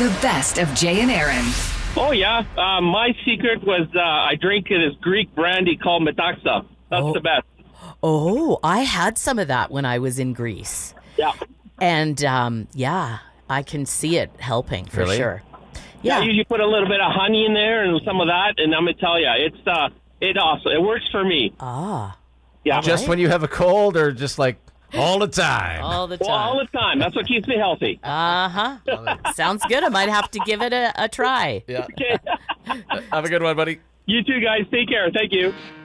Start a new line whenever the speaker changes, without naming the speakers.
The best of Jay and Aaron.
Oh, yeah. My secret was I drink this Greek brandy called Metaxa. That's the best.
Oh, I had some of that when I was in Greece.
Yeah.
And, I can see it helping for sure.
Yeah, you put a little bit of honey in there and some of that, and I'm going to tell you, it works for me.
Ah.
Yeah.
Just when you have a cold or just like all the time?
All the time.
Well, all the time. That's what keeps me healthy.
Uh-huh. Sounds good. I might have to give it a try.
Yeah.
Okay.
Have a good one, buddy.
You too, guys. Take care. Thank you.